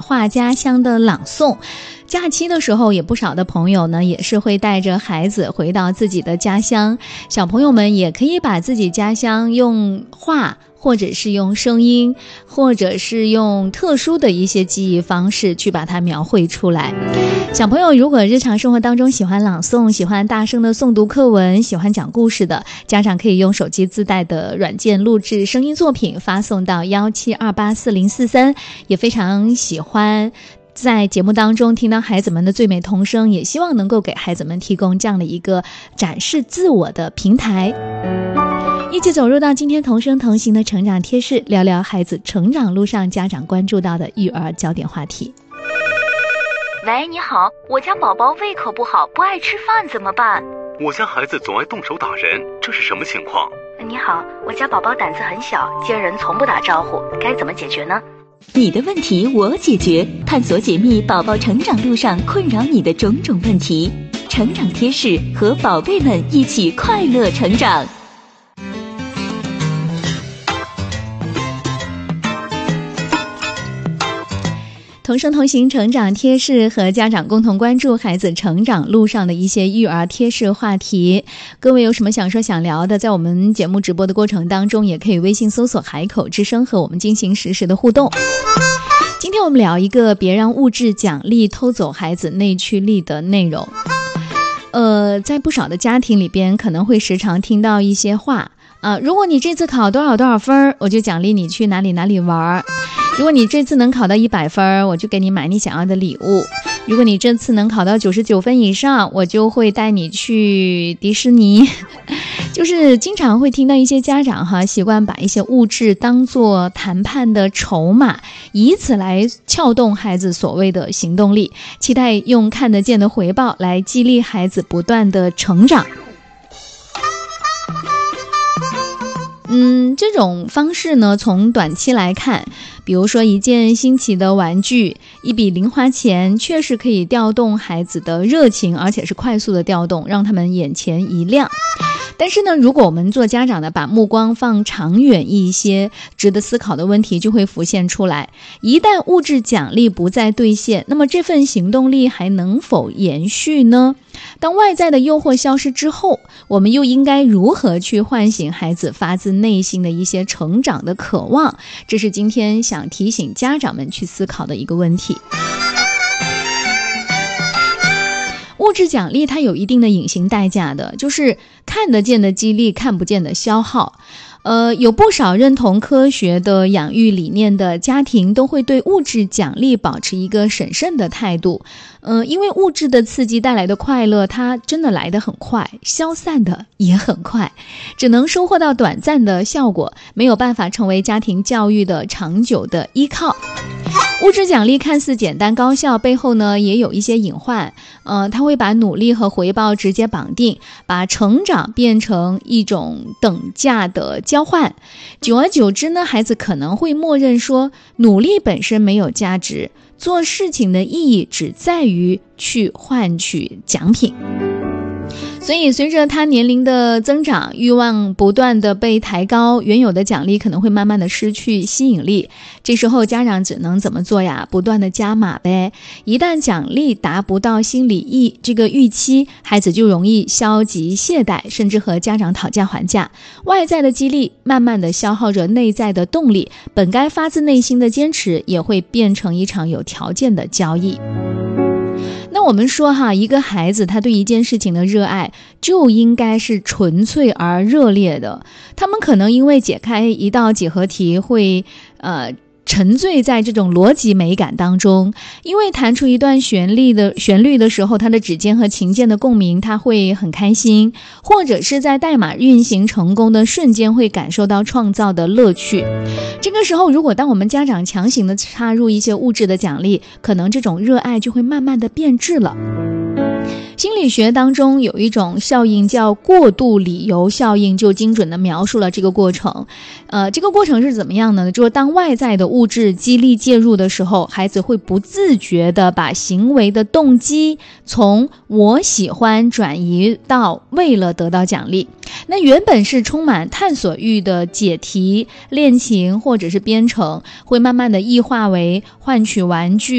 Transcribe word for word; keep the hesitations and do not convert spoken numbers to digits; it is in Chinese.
话家乡的朗诵。假期的时候，也不少的朋友呢，也是会带着孩子回到自己的家乡。小朋友们也可以把自己家乡用画，或者是用声音，或者是用特殊的一些记忆方式去把它描绘出来。小朋友如果日常生活当中喜欢朗诵，喜欢大声的诵读课文，喜欢讲故事的，家长可以用手机自带的软件录制声音作品，发送到幺七二八四零四三。也非常喜欢在节目当中听到孩子们的最美童声，也希望能够给孩子们提供这样的一个展示自我的平台。一起走入到今天同声同行的成长贴士，聊聊孩子成长路上家长关注到的育儿焦点话题。 喂，你好，我家宝宝胃口不好，不爱吃饭怎么办？ 我家孩子总爱动手打人，这是什么情况？ 你好，我家宝宝胆子很小，见人从不打招呼，该怎么解决呢？ 你的问题我解决，探索解密宝宝成长路上困扰你的种种问题，成长贴士，和宝贝们一起快乐成长。 同声同行成长贴士，和家长共同关注孩子成长路上的一些育儿贴士话题。各位有什么想说想聊的，在我们节目直播的过程当中，也可以微信搜索海口之声和我们进行实时的互动。今天我们聊一个别让物质奖励偷走孩子内驱力的内容。呃，在不少的家庭里边，可能会时常听到一些话啊，如果你这次考多少多少分，我就奖励你去哪里哪里玩。如果你这次能考到一百分，我就给你买你想要的礼物。如果你这次能考到九十九分以上，我就会带你去迪士尼。就是经常会听到一些家长哈，习惯把一些物质当作谈判的筹码，以此来撬动孩子所谓的行动力，期待用看得见的回报来激励孩子不断的成长。嗯，这种方式呢，从短期来看，比如说一件新奇的玩具，一笔零花钱，确实可以调动孩子的热情，而且是快速的调动，让他们眼前一亮。但是呢，如果我们做家长的把目光放长远一些，值得思考的问题就会浮现出来。一旦物质奖励不再兑现，那么这份行动力还能否延续呢？当外在的诱惑消失之后，我们又应该如何去唤醒孩子发自内心的一些成长的渴望？这是今天想提醒家长们去思考的一个问题。物质奖励它有一定的隐形代价的，就是看得见的激励，看不见的消耗。呃，有不少认同科学的养育理念的家庭都会对物质奖励保持一个审慎的态度。呃，因为物质的刺激带来的快乐，它真的来得很快，消散的也很快，只能收获到短暂的效果，没有办法成为家庭教育的长久的依靠。物质奖励看似简单高效，背后呢也有一些隐患。呃，它会把努力和回报直接绑定，把成长变成一种等价的交换。久而久之呢，孩子可能会默认说，努力本身没有价值，做事情的意义只在于去换取奖品。所以随着他年龄的增长，欲望不断的被抬高，原有的奖励可能会慢慢的失去吸引力。这时候家长只能怎么做呀？不断的加码呗。一旦奖励达不到心理意这个预期，孩子就容易消极懈怠，甚至和家长讨价还价。外在的激励慢慢的消耗着内在的动力，本该发自内心的坚持也会变成一场有条件的交易。那我们说哈，一个孩子他对一件事情的热爱就应该是纯粹而热烈的。他们可能因为解开一道几何题会呃沉醉在这种逻辑美感当中，因为弹出一段旋律的旋律的时候，他的指尖和琴键的共鸣，他会很开心，或者是在代码运行成功的瞬间会感受到创造的乐趣。这个时候，如果当我们家长强行的插入一些物质的奖励，可能这种热爱就会慢慢的变质了。心理学当中有一种效应叫过度理由效应，就精准的描述了这个过程。呃，这个过程是怎么样呢？就是当外在的物质激励介入的时候，孩子会不自觉的把行为的动机从我喜欢转移到为了得到奖励。那原本是充满探索欲的解题、练琴或者是编程，会慢慢的异化为换取玩具